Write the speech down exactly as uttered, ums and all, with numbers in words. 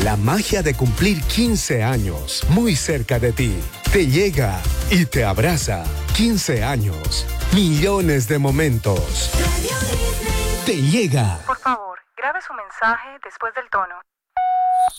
La magia de cumplir quince años, muy cerca de ti. Te llega y te abraza. quince años, millones de momentos. Te llega. Por favor, grabe su mensaje después del tono.